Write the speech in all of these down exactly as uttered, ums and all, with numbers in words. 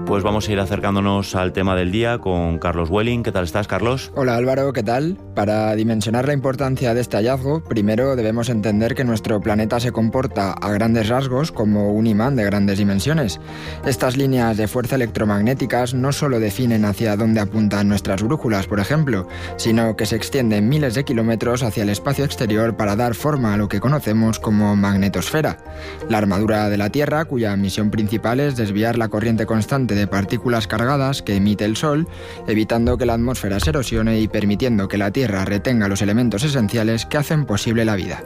Pues vamos a ir acercándonos al tema del día con Carlos Welling. ¿Qué tal estás, Carlos? Hola, Álvaro, ¿qué tal? Para dimensionar la importancia de este hallazgo, primero debemos entender que nuestro planeta se comporta a grandes rasgos como un imán de grandes dimensiones. Estas líneas de fuerza electromagnéticas no solo definen hacia dónde apuntan nuestras brújulas, por ejemplo, sino que se extienden miles de kilómetros hacia el espacio exterior para dar forma a lo que conocemos como magnetosfera, la armadura de la Tierra, cuya misión principal es desviar la corriente constante de partículas cargadas que emite el Sol, evitando que la atmósfera se erosione y permitiendo que la Tierra retenga los elementos esenciales que hacen posible la vida.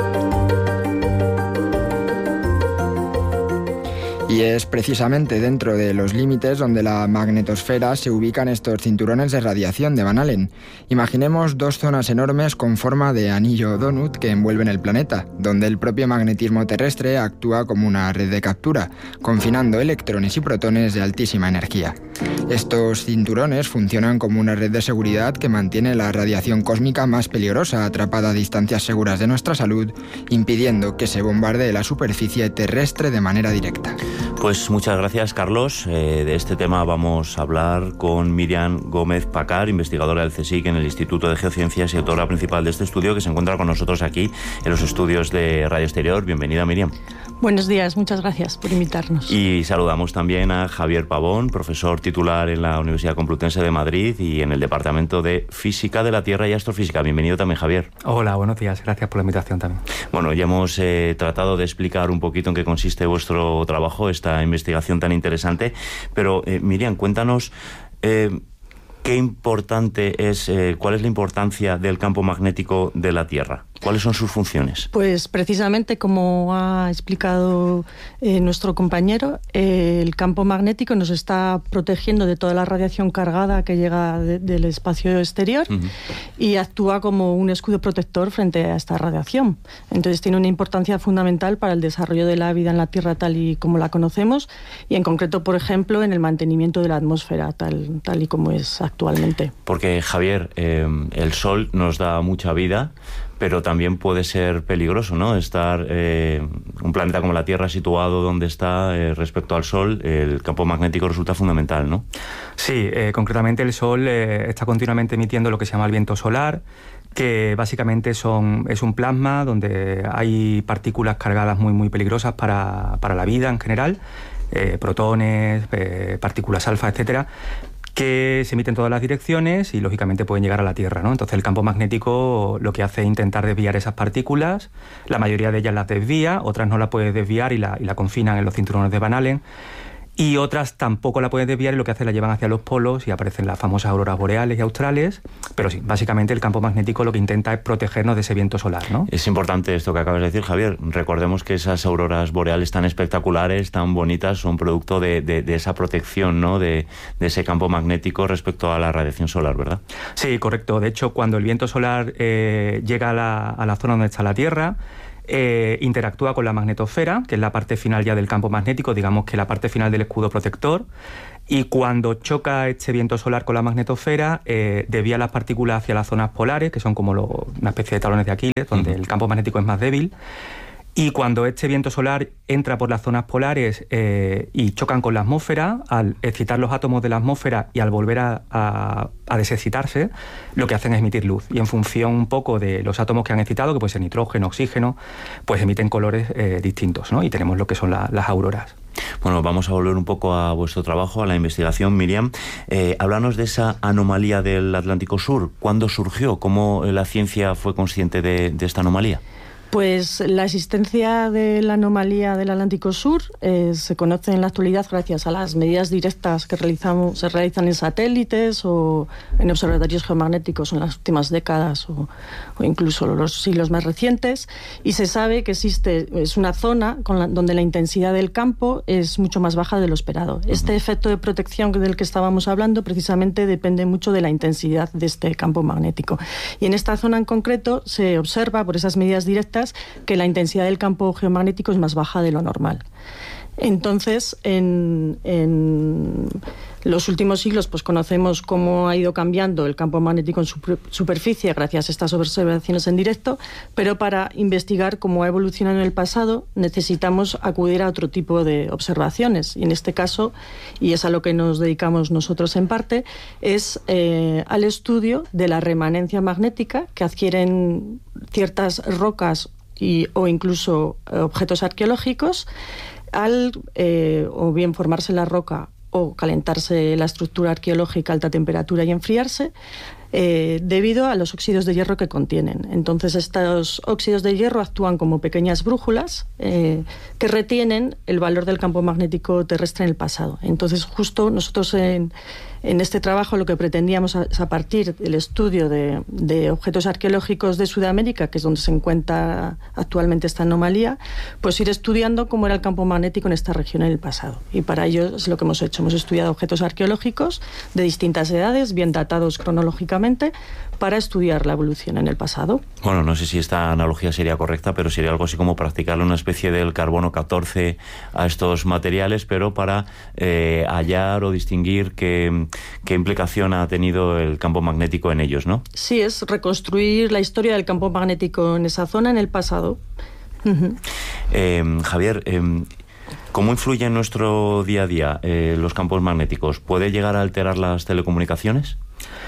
Y es precisamente dentro de los límites donde la magnetosfera se ubican estos cinturones de radiación de Van Allen. Imaginemos dos zonas enormes con forma de anillo donut que envuelven el planeta, donde el propio magnetismo terrestre actúa como una red de captura, confinando electrones y protones de altísima energía. Estos cinturones funcionan como una red de seguridad que mantiene la radiación cósmica más peligrosa atrapada a distancias seguras de nuestra salud, impidiendo que se bombardee la superficie terrestre de manera directa. Pues muchas gracias, Carlos. Eh, de este tema vamos a hablar con Miriam Gómez Pacar, investigadora del CSIC en el Instituto de Geociencias y autora principal de este estudio, que se encuentra con nosotros aquí en los estudios de Radio Exterior. Bienvenida, Miriam. Buenos días, muchas gracias por invitarnos. Y saludamos también a Javier Pavón, profesor titular en la Universidad Complutense de Madrid y en el Departamento de Física de la Tierra y Astrofísica. Bienvenido también, Javier. Hola, buenos días. Gracias por la invitación también. Bueno, ya hemos eh, tratado de explicar un poquito en qué consiste vuestro trabajo, esta investigación tan interesante, pero eh, Miriam, cuéntanos eh, qué importante es, eh, cuál es la importancia del campo magnético de la Tierra. ¿Cuáles son sus funciones? Pues precisamente como ha explicado eh, nuestro compañero, eh, el campo magnético nos está protegiendo de toda la radiación cargada que llega de, del espacio exterior uh-huh. y actúa como un escudo protector frente a esta radiación. Entonces tiene una importancia fundamental para el desarrollo de la vida en la Tierra tal y como la conocemos y en concreto, por ejemplo, en el mantenimiento de la atmósfera tal, tal y como es actualmente. Porque, Javier, eh, el Sol nos da mucha vida, pero también puede ser peligroso, ¿no? Estar eh, un planeta como la Tierra situado donde está eh, respecto al Sol, el campo magnético resulta fundamental, ¿no? Sí, eh, concretamente el Sol eh, está continuamente emitiendo lo que se llama el viento solar, que básicamente son, es un plasma donde hay partículas cargadas muy, muy peligrosas para, para la vida en general, eh, protones, eh, partículas alfa, etcétera, que se emiten en todas las direcciones y lógicamente pueden llegar a la Tierra, ¿no? Entonces el campo magnético lo que hace es intentar desviar esas partículas, la mayoría de ellas las desvía, otras no la puede desviar y la, y la confinan en los cinturones de Van Allen, y otras tampoco la pueden desviar y lo que hace es la llevan hacia los polos y aparecen las famosas auroras boreales y australes, pero sí, básicamente el campo magnético lo que intenta es protegernos de ese viento solar, ¿no? Es importante esto que acabas de decir, Javier. Recordemos que esas auroras boreales tan espectaculares, tan bonitas, son producto de, de, de esa protección, ¿no? De, de ese campo magnético respecto a la radiación solar, ¿verdad? Sí, correcto. De hecho, cuando el viento solar eh, llega a la, a la zona donde está la Tierra, Eh, interactúa con la magnetosfera, que es la parte final ya del campo magnético, digamos que la parte final del escudo protector, y cuando choca este viento solar con la magnetosfera, eh, desvía las partículas hacia las zonas polares, que son como lo, una especie de talones de Aquiles, donde uh-huh. el campo magnético es más débil. Y cuando este viento solar entra por las zonas polares eh, y chocan con la atmósfera, al excitar los átomos de la atmósfera y al volver a, a, a desexcitarse, lo que hacen es emitir luz. Y en función un poco de los átomos que han excitado, que puede ser nitrógeno, oxígeno, pues emiten colores eh, distintos, ¿no? Y tenemos lo que son la, las auroras. Bueno, vamos a volver un poco a vuestro trabajo, a la investigación, Miriam. Eh, háblanos de esa anomalía del Atlántico Sur. ¿Cuándo surgió? ¿Cómo la ciencia fue consciente de, de esta anomalía? Pues la existencia de la anomalía del Atlántico Sur eh, se conoce en la actualidad gracias a las medidas directas que realizamos, se realizan en satélites o en observatorios geomagnéticos en las últimas décadas o, o incluso los siglos más recientes, y se sabe que existe, es una zona con la, donde la intensidad del campo es mucho más baja de lo esperado. Este efecto de protección del que estábamos hablando precisamente depende mucho de la intensidad de este campo magnético. Y en esta zona en concreto se observa por esas medidas directas que la intensidad del campo geomagnético es más baja de lo normal. Entonces, en, en En los últimos siglos pues conocemos cómo ha ido cambiando el campo magnético en su superficie gracias a estas observaciones en directo, pero para investigar cómo ha evolucionado en el pasado necesitamos acudir a otro tipo de observaciones. Y en este caso, y es a lo que nos dedicamos nosotros en parte, es eh, al estudio de la remanencia magnética que adquieren ciertas rocas y, o incluso eh, objetos arqueológicos al eh, o bien formarse la roca o calentarse la estructura arqueológica a alta temperatura y enfriarse, eh, debido a los óxidos de hierro que contienen. Entonces estos óxidos de hierro actúan como pequeñas brújulas eh, que retienen el valor del campo magnético terrestre en el pasado. Entonces justo nosotros en, en este trabajo lo que pretendíamos es, a partir del estudio de, de objetos arqueológicos de Sudamérica, que es donde se encuentra actualmente esta anomalía, pues ir estudiando cómo era el campo magnético en esta región en el pasado. Y para ello es lo que hemos hecho. Hemos estudiado objetos arqueológicos de distintas edades, bien datados cronológicamente, para estudiar la evolución en el pasado. Bueno, no sé si esta analogía sería correcta, pero sería algo así como practicarle una especie del carbono catorce a estos materiales, pero para eh, hallar o distinguir qué, qué implicación ha tenido el campo magnético en ellos, ¿no? Sí, es reconstruir la historia del campo magnético en esa zona en el pasado. Uh-huh. eh, Javier, eh, ¿cómo influye en nuestro día a día eh, los campos magnéticos? ¿Puede llegar a alterar las telecomunicaciones?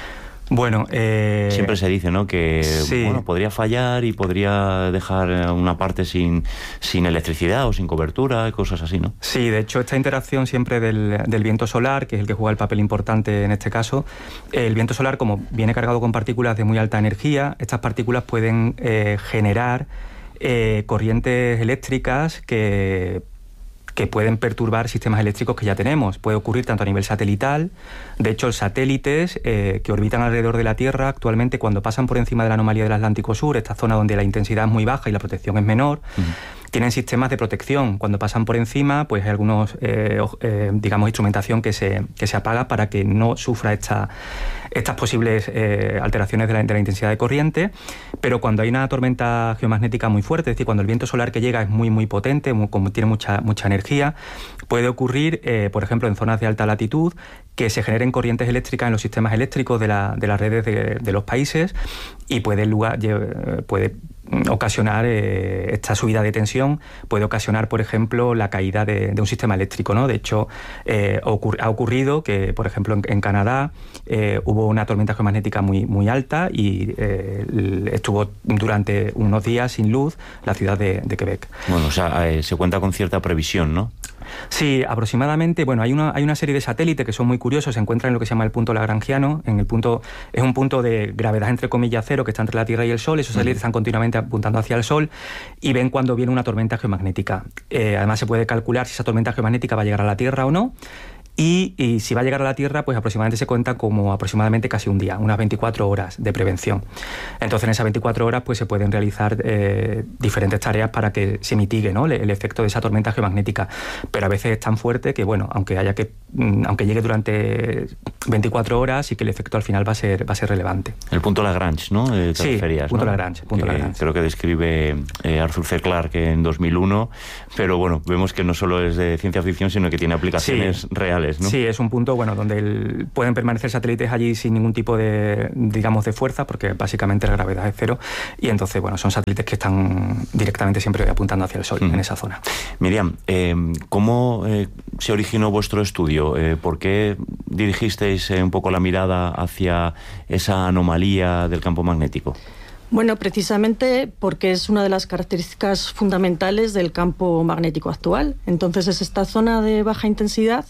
Bueno, eh... siempre se dice, ¿no?, que sí. bueno, podría fallar y podría dejar una parte sin, sin electricidad o sin cobertura y cosas así, ¿no? Sí, de hecho, esta interacción siempre del, del viento solar, que es el que juega el papel importante en este caso, el viento solar, como viene cargado con partículas de muy alta energía, estas partículas pueden eh, generar eh, corrientes eléctricas que que pueden perturbar sistemas eléctricos que ya tenemos. Puede ocurrir tanto a nivel satelital. De hecho, los satélites eh, que orbitan alrededor de la Tierra actualmente, cuando pasan por encima de la anomalía del Atlántico Sur, esta zona donde la intensidad es muy baja y la protección es menor, uh-huh. tienen sistemas de protección. Cuando pasan por encima, pues hay algunos, eh, eh, digamos, instrumentación que se, que se apaga para que no sufra esta, estas posibles eh, alteraciones de la, de la intensidad de corriente. Pero cuando hay una tormenta geomagnética muy fuerte, es decir, cuando el viento solar que llega es muy, muy potente, muy, como tiene mucha, mucha energía, puede ocurrir, eh, por ejemplo, en zonas de alta latitud, que se generen corrientes eléctricas en los sistemas eléctricos de, la, de las redes de, de los países y puede, lugar, puede ocasionar eh, esta subida de tensión, puede ocasionar, por ejemplo, la caída de, de un sistema eléctrico, ¿no? De hecho, eh, ocurri- ha ocurrido que, por ejemplo, en, en Canadá eh, hubo una tormenta geomagnética muy, muy alta y eh, estuvo durante unos días sin luz la ciudad de, de Quebec. Bueno, o sea, eh, se cuenta con cierta previsión, ¿no? Sí, aproximadamente, bueno, hay una, hay una serie de satélites que son muy curiosos, se encuentran en lo que se llama el punto lagrangiano, en el punto, es un punto de gravedad entre comillas cero que está entre la Tierra y el Sol, esos satélites uh-huh. están continuamente apuntando hacia el Sol y ven cuando viene una tormenta geomagnética. Eh, además se puede calcular si esa tormenta geomagnética va a llegar a la Tierra o no. Y, y si va a llegar a la Tierra, pues aproximadamente se cuenta como aproximadamente casi un día, unas veinticuatro horas de prevención. Entonces, en esas veinticuatro horas pues se pueden realizar eh, diferentes tareas para que se mitigue, ¿no?, el, el efecto de esa tormenta geomagnética. Pero a veces es tan fuerte que, bueno, aunque haya que, aunque llegue durante veinticuatro horas, sí que el efecto al final va a ser, va a ser relevante. El punto Lagrange, ¿no? Eh, sí, referías, punto ¿no? Lagrange, punto que Lagrange. Creo que describe eh, Arthur C. Clarke en dos mil uno, pero bueno, vemos que no solo es de ciencia ficción, sino que tiene aplicaciones sí. reales, ¿no? Sí, es un punto, bueno, donde el, pueden permanecer satélites allí sin ningún tipo de, digamos, de fuerza, porque básicamente la gravedad es cero, y entonces, bueno, son satélites que están directamente siempre apuntando hacia el Sol, mm. en esa zona. Miriam, eh, ¿cómo eh, se originó vuestro estudio? Eh, ¿Por qué dirigisteis eh, un poco la mirada hacia esa anomalía del campo magnético? Bueno, precisamente porque es una de las características fundamentales del campo magnético actual. Entonces, es esta zona de baja intensidad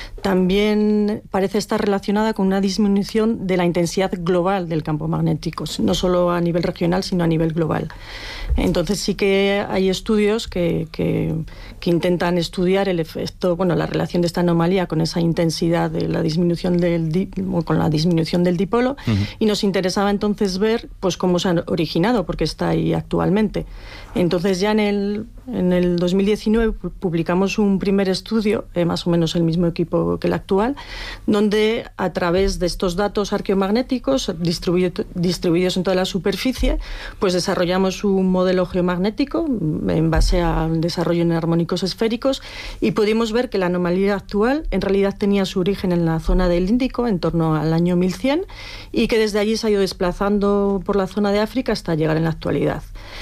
también parece estar relacionada con una disminución de la intensidad global del campo magnético, no solo a nivel regional, sino a nivel global. Entonces, sí que hay estudios que, que, que intentan estudiar el efecto, bueno, la relación de esta anomalía con esa intensidad de la disminución del, con la disminución del dipolo, uh-huh. y nos interesaba entonces ver pues cómo se originado, porque está ahí actualmente. Entonces ya en el, en el dos mil diecinueve publicamos un primer estudio, eh, más o menos el mismo equipo que el actual, donde a través de estos datos arqueomagnéticos distribuido, distribuidos en toda la superficie, pues desarrollamos un modelo geomagnético en base al desarrollo en armónicos esféricos, y pudimos ver que la anomalía actual en realidad tenía su origen en la zona del Índico, en torno al año mil cien, y que desde allí se ha ido desplazando por la zona de África hasta llegar en la actualidad.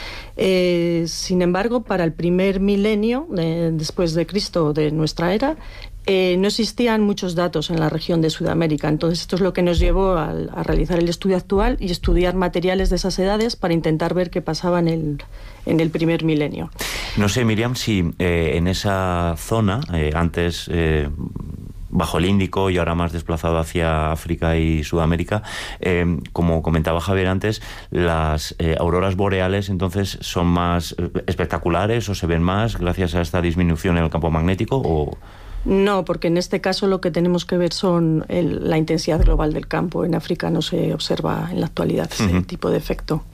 Eh, sin embargo, para el primer milenio de, después de Cristo, de nuestra era, eh, no existían muchos datos en la región de Sudamérica. Entonces esto es lo que nos llevó a, a realizar el estudio actual y estudiar materiales de esas edades para intentar ver qué pasaba en el, en el primer milenio. No sé, Miriam, si eh, en esa zona, eh, antes... Eh, bajo el Índico y ahora más desplazado hacia África y Sudamérica, eh, como comentaba Javier antes, las eh, auroras boreales entonces son más espectaculares o se ven más gracias a esta disminución en el campo magnético, ¿o...? No, porque en este caso lo que tenemos que ver son el, la intensidad global del campo. En África no se observa en la actualidad ese uh-huh. tipo de efecto.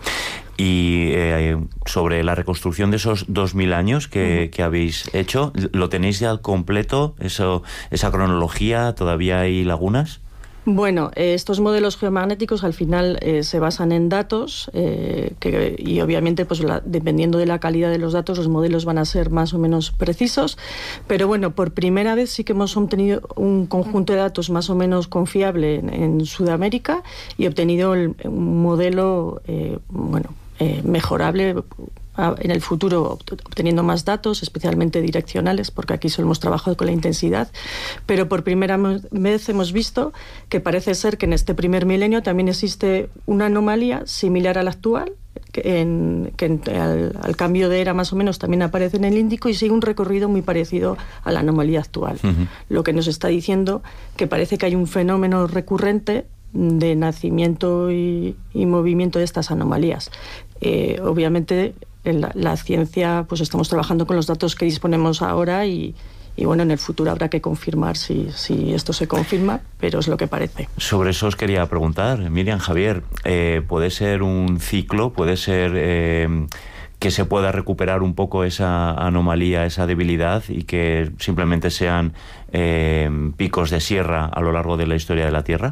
Y eh, sobre la reconstrucción de esos dos mil años que, uh-huh. que habéis hecho, ¿lo tenéis ya al completo? Eso, esa cronología, ¿todavía hay lagunas? Bueno, eh, estos modelos geomagnéticos al final eh, se basan en datos eh, que, y obviamente pues la, dependiendo de la calidad de los datos los modelos van a ser más o menos precisos, pero bueno, por primera vez sí que hemos obtenido un conjunto de datos más o menos confiable en, en Sudamérica y obtenido el, un modelo eh, bueno, eh, mejorable en el futuro, obteniendo más datos, especialmente direccionales, porque aquí solo hemos trabajado con la intensidad, pero por primera vez hemos visto que parece ser que en este primer milenio también existe una anomalía similar a la actual, que, en, que en, al, al cambio de era más o menos también aparece en el Índico y sigue un recorrido muy parecido a la anomalía actual, uh-huh. lo que nos está diciendo que parece que hay un fenómeno recurrente de nacimiento y, y movimiento de estas anomalías. Eh, obviamente la, la ciencia, pues estamos trabajando con los datos que disponemos ahora y, y bueno, en el futuro habrá que confirmar si, si esto se confirma, pero es lo que parece. Sobre eso os quería preguntar, Miriam, Javier, eh, ¿puede ser un ciclo, puede ser eh, que se pueda recuperar un poco esa anomalía, esa debilidad y que simplemente sean eh, picos de sierra a lo largo de la historia de la Tierra?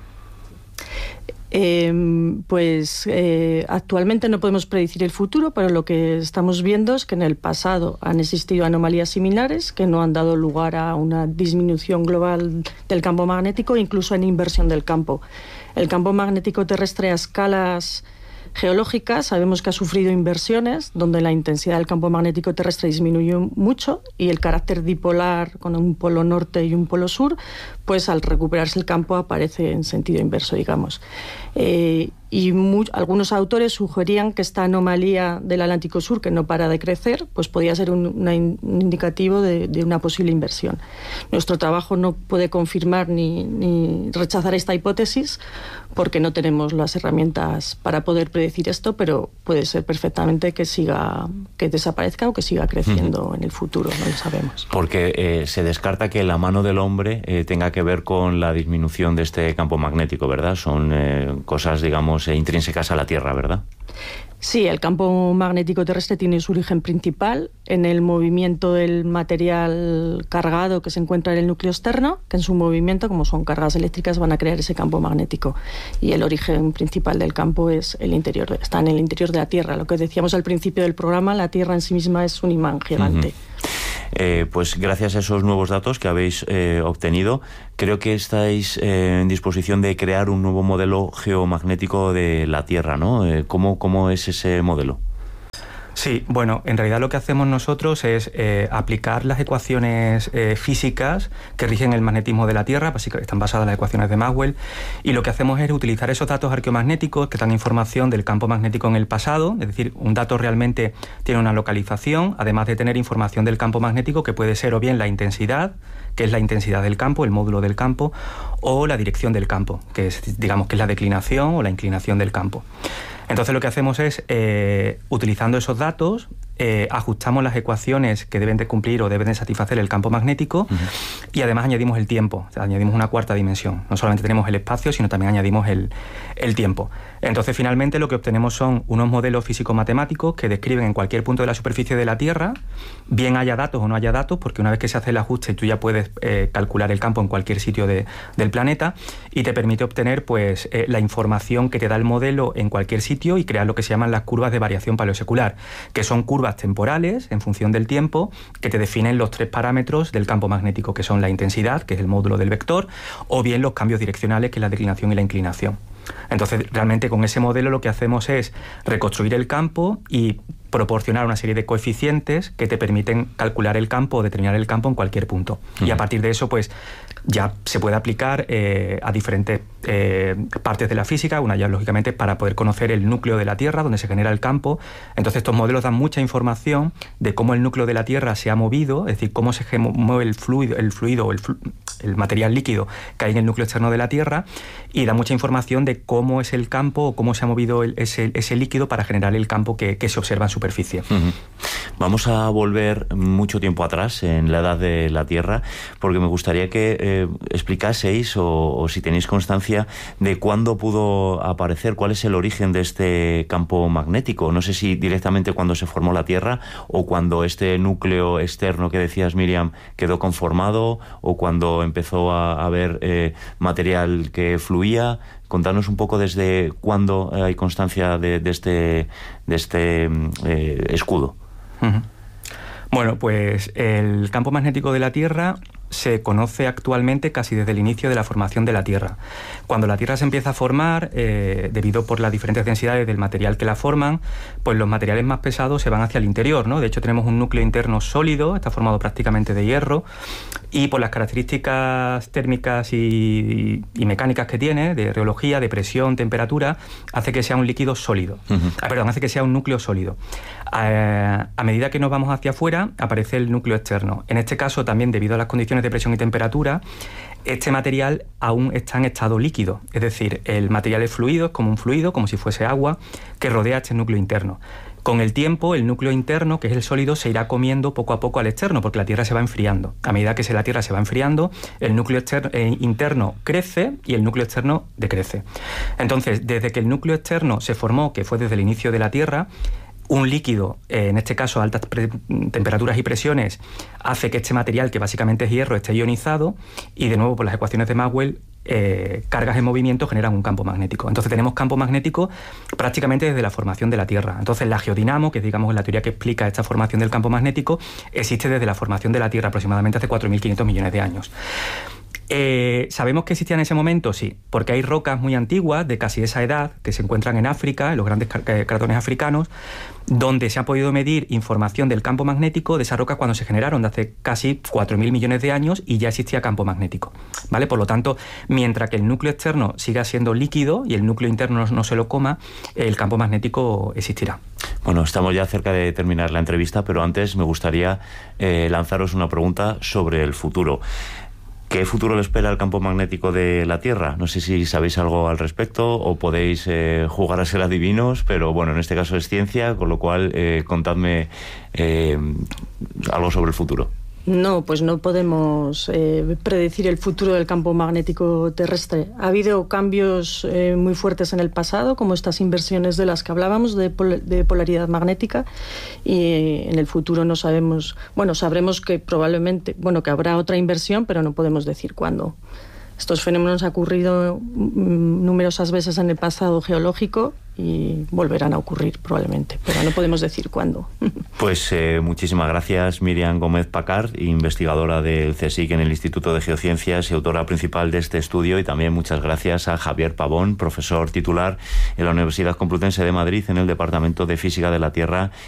Eh, pues eh, actualmente no podemos predecir el futuro, pero lo que estamos viendo es que en el pasado han existido anomalías similares que no han dado lugar a una disminución global del campo magnético, incluso en inversión del campo. El campo magnético terrestre a escalas geológicas sabemos que ha sufrido inversiones donde la intensidad del campo magnético terrestre disminuyó mucho y el carácter dipolar con un polo norte y un polo sur, pues al recuperarse el campo aparece en sentido inverso, digamos. Eh, y muy, algunos autores sugerían que esta anomalía del Atlántico Sur, que no para de crecer, pues podía ser un, una, un indicativo de, de una posible inversión. Nuestro trabajo no puede confirmar ni, ni rechazar esta hipótesis porque no tenemos las herramientas para poder predecir esto, pero puede ser perfectamente que siga, que desaparezca o que siga creciendo uh-huh. en el futuro, no lo sabemos. Porque eh, se descarta que la mano del hombre eh, tenga que ver con la disminución de este campo magnético, ¿verdad? Son eh, cosas, digamos, intrínsecas a la Tierra, ¿verdad? Sí, el campo magnético terrestre tiene su origen principal en el movimiento del material cargado que se encuentra en el núcleo externo, que en su movimiento, como son cargas eléctricas, van a crear ese campo magnético. Y el origen principal del campo es el interior, está en el interior de la Tierra. Lo que decíamos al principio del programa, la Tierra en sí misma es un imán gigante. Uh-huh. Eh, pues gracias a esos nuevos datos que habéis eh, obtenido, creo que estáis eh, en disposición de crear un nuevo modelo geomagnético de la Tierra, ¿no? Eh, ¿cómo, ¿Cómo es ese modelo? Sí, bueno, en realidad lo que hacemos nosotros es eh, aplicar las ecuaciones eh, físicas que rigen el magnetismo de la Tierra, básicamente están basadas en las ecuaciones de Maxwell, y lo que hacemos es utilizar esos datos arqueomagnéticos que dan información del campo magnético en el pasado, es decir, un dato realmente tiene una localización, además de tener información del campo magnético que puede ser o bien la intensidad, que es la intensidad del campo, el módulo del campo, o la dirección del campo, que es, digamos, que es la declinación o la inclinación del campo. Entonces lo que hacemos es, eh, utilizando esos datos, eh, ajustamos las ecuaciones que deben de cumplir o deben de satisfacer el campo magnético uh-huh. y además añadimos el tiempo, o sea, añadimos una cuarta dimensión. No solamente tenemos el espacio, sino también añadimos el, el tiempo. Entonces, finalmente, lo que obtenemos son unos modelos físico-matemáticos que describen en cualquier punto de la superficie de la Tierra, bien haya datos o no haya datos, porque una vez que se hace el ajuste, tú ya puedes eh, calcular el campo en cualquier sitio de, del planeta y te permite obtener pues, eh, la información que te da el modelo en cualquier sitio y crear lo que se llaman las curvas de variación paleosecular, que son curvas temporales en función del tiempo que te definen los tres parámetros del campo magnético, que son la intensidad, que es el módulo del vector, o bien los cambios direccionales, que es la declinación y la inclinación. Entonces, realmente con ese modelo lo que hacemos es reconstruir el campo y proporcionar una serie de coeficientes que te permiten calcular el campo o determinar el campo en cualquier punto. Uh-huh. Y a partir de eso, pues ya se puede aplicar eh, a diferentes eh, partes de la física. Una ya, lógicamente, para poder conocer el núcleo de la Tierra, donde se genera el campo. Entonces, estos modelos dan mucha información de cómo el núcleo de la Tierra se ha movido, es decir, cómo se mueve el fluido, el fluido o el, flu el material líquido que hay en el núcleo externo de la Tierra, y da mucha información de cómo es el campo o cómo se ha movido el, ese, ese líquido para generar el campo que, que se observa en superficie. Uh-huh. Vamos a volver mucho tiempo atrás en la edad de la Tierra, porque me gustaría que eh, explicaseis o, o si tenéis constancia de cuándo pudo aparecer, cuál es el origen de este campo magnético. No sé si directamente cuando se formó la Tierra o cuando este núcleo externo que decías, Miriam, quedó conformado, o cuando empezó a haber eh, material que fluía. Contarnos un poco desde cuándo hay constancia de, de este, de este eh, escudo. Uh-huh. Bueno, pues el campo magnético de la Tierra se conoce actualmente casi desde el inicio de la formación de la Tierra. Cuando la Tierra se empieza a formar, eh, debido por las diferentes densidades del material que la forman, pues los materiales más pesados se van hacia el interior, ¿no? De hecho, tenemos un núcleo interno sólido, está formado prácticamente de hierro, y por las características térmicas y, y, y mecánicas que tiene, de reología, de presión, temperatura, hace que sea un líquido sólido. Uh-huh. ah, perdón, hace que sea un núcleo sólido. A, a medida que nos vamos hacia afuera, aparece el núcleo externo. En este caso, también debido a las condiciones de presión y temperatura, este material aún está en estado líquido, es decir, el material es fluido, es como un fluido, como si fuese agua, que rodea este núcleo interno. Con el tiempo, el núcleo interno, que es el sólido, se irá comiendo poco a poco al externo, porque la Tierra se va enfriando. A medida que la Tierra se va enfriando, el núcleo externo, eh, interno crece y el núcleo externo decrece. Entonces, desde que el núcleo externo se formó, que fue desde el inicio de la Tierra, un líquido, eh, en este caso a altas temperaturas y presiones, hace que este material, que básicamente es hierro, esté ionizado, y de nuevo por las ecuaciones de Maxwell, eh, cargas en movimiento generan un campo magnético. Entonces tenemos campo magnético prácticamente desde la formación de la Tierra. Entonces la geodinamo, que es, digamos, la teoría que explica esta formación del campo magnético, existe desde la formación de la Tierra aproximadamente hace cuatro mil quinientos millones de años. Eh, ¿Sabemos que existía en ese momento? Sí, porque hay rocas muy antiguas de casi esa edad que se encuentran en África, en los grandes cratones africanos, donde se ha podido medir información del campo magnético de esas rocas cuando se generaron, de hace casi cuatro mil millones de años, y ya existía campo magnético, ¿vale? Por lo tanto, mientras que el núcleo externo siga siendo líquido y el núcleo interno no, no se lo coma, el campo magnético existirá. Bueno, estamos ya cerca de terminar la entrevista, pero antes me gustaría eh, lanzaros una pregunta sobre el futuro. ¿Qué futuro le espera al campo magnético de la Tierra? No sé si sabéis algo al respecto o podéis eh, jugar a ser adivinos, pero bueno, en este caso es ciencia, con lo cual eh, contadme eh, algo sobre el futuro. No, pues no podemos eh, predecir el futuro del campo magnético terrestre. Ha habido cambios eh, muy fuertes en el pasado, como estas inversiones de las que hablábamos, de, pol de polaridad magnética, y eh, en el futuro no sabemos, bueno, sabremos que probablemente, bueno, que habrá otra inversión, pero no podemos decir cuándo. Estos fenómenos han ocurrido numerosas veces en el pasado geológico y volverán a ocurrir probablemente, pero no podemos decir cuándo. Pues eh, muchísimas gracias, Miriam Gómez Pacard, investigadora del CSIC en el Instituto de Geociencias y autora principal de este estudio, y también muchas gracias a Javier Pavón, profesor titular en la Universidad Complutense de Madrid en el Departamento de Física de la Tierra